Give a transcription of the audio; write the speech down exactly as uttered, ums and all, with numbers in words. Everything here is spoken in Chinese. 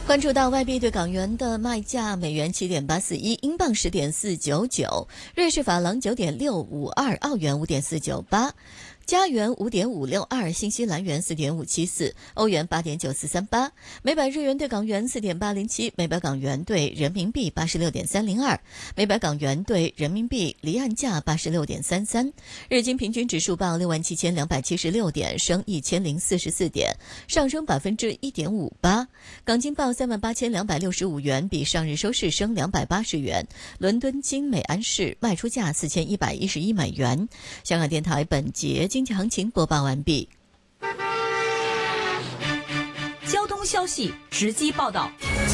关注到外币对港元的卖价，美元七点八四一，英镑十点四九九，瑞士法郎九点六五二，澳元五点四九八。加元五点五六二，新西兰元四点五七四，欧元八点九四三八，每百日元对港元四点八零七，每百港元对人民币八十六点三零二，每百港元对人民币离岸价八十六点三三。日经平均指数报六万七千两百七十六点，升一千零四十四点，上升百分之一点五八。港金报三万八千两百六十五元，比上日收市升两百八十元。伦敦金美安市卖出价四千一百一十一美元。香港电台本节经济行情播报完毕。 交通消息直击报道。